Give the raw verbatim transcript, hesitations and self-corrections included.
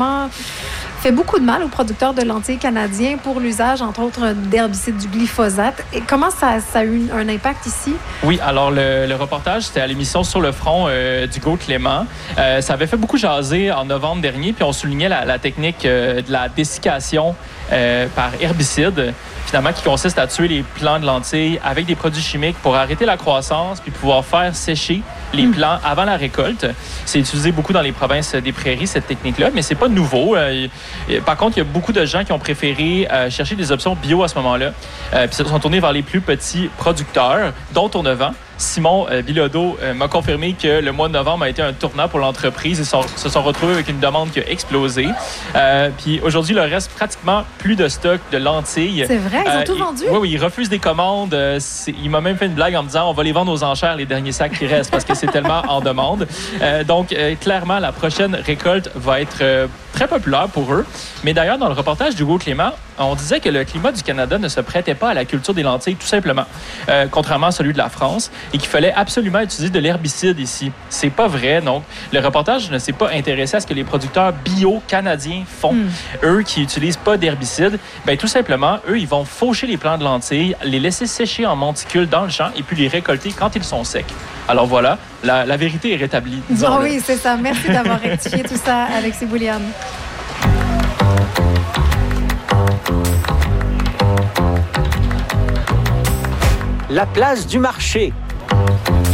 vraiment fait beaucoup de mal aux producteurs de lentilles canadiens pour l'usage, entre autres, d'herbicides du glyphosate. Et comment ça, ça a eu un impact ici? Oui, alors le, le reportage, c'était à l'émission Sur le front euh, d'Hugo Clément. Euh, ça avait fait beaucoup jaser en novembre dernier, puis on soulignait la, la technique euh, de la dessiccation euh, par herbicide, finalement, qui consiste à tuer les plants de lentilles avec des produits chimiques pour arrêter la croissance puis pouvoir faire sécher les mmh. plants avant la récolte. C'est utilisé beaucoup dans les provinces des prairies, cette technique-là, mais c'est pas nouveau. Euh, par contre, il y a beaucoup de gens qui ont préféré euh, chercher des options bio à ce moment-là, euh, puis se sont tournés vers les plus petits producteurs, dont Tournevent. Simon euh, Bilodeau euh, m'a confirmé que le mois de novembre a été un tournant pour l'entreprise. Ils sont, se sont retrouvés avec une demande qui a explosé. Euh, puis aujourd'hui, il leur reste pratiquement plus de stock de lentilles. C'est vrai, ils ont euh, tout il, vendu? Oui, oui, ils refusent des commandes. Euh, il m'a même fait une blague en me disant on va les vendre aux enchères, les derniers sacs qui restent, parce que c'est tellement en demande. Euh, donc, euh, clairement, la prochaine récolte va être euh, très populaire pour eux. Mais d'ailleurs, dans le reportage d'Hugo Clément, on disait que le climat du Canada ne se prêtait pas à la culture des lentilles, tout simplement, euh, contrairement à celui de la France, et qu'il fallait absolument utiliser de l'herbicide ici. C'est pas vrai, donc. Le reportage ne s'est pas intéressé à ce que les producteurs bio canadiens font. Mm. Eux qui utilisent pas d'herbicide, ben tout simplement, eux, ils vont faucher les plants de lentilles, les laisser sécher en monticule dans le champ et puis les récolter quand ils sont secs. Alors voilà, la, la vérité est rétablie. Oh oui, c'est ça. Merci d'avoir rectifié tout ça, Alexis Boulian. La place du marché.